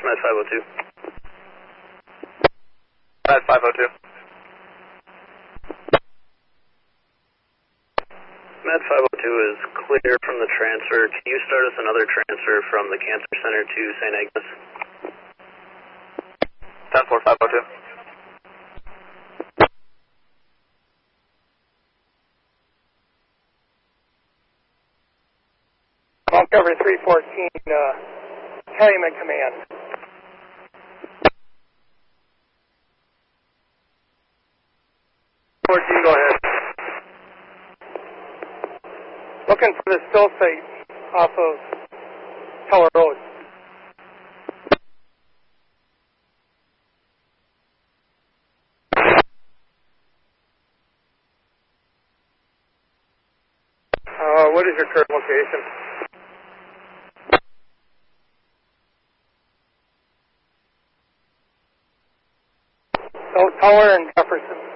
Med 502. Med 502. Med 502 is clear from the transfer. Can you start us another transfer from the Cancer Center to St. Agnes? 10-4-502. Montgomery 314, Calumet Command. Go ahead. Looking for the still site off of Tower Road. What is your current location? South Tower and Jefferson.